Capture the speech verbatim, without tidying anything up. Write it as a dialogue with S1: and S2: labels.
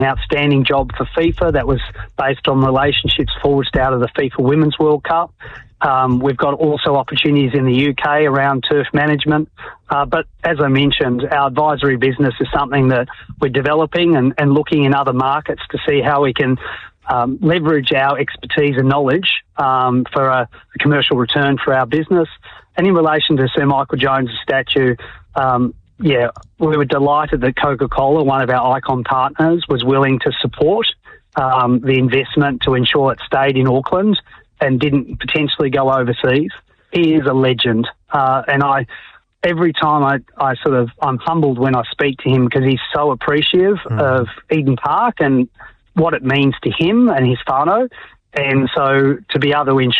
S1: outstanding job for FIFA that was based on relationships forged out of the FIFA Women's World Cup. Um, we've got also opportunities in the U K around turf management. Uh, but as I mentioned, our advisory business is something that we're developing and, and looking in other markets to see how we can um, leverage our expertise and knowledge um, for a, a commercial return for our business. And in relation to Sir Michael Jones' statue, um, yeah, we were delighted that Coca-Cola, one of our Icon partners, was willing to support um, the investment to ensure it stayed in Auckland and didn't potentially go overseas. He is a legend. Uh, and I, every time I, I sort of, I'm humbled when I speak to him because he's so appreciative mm. of Eden Park and what it means to him and his whānau. And so to be able to ensure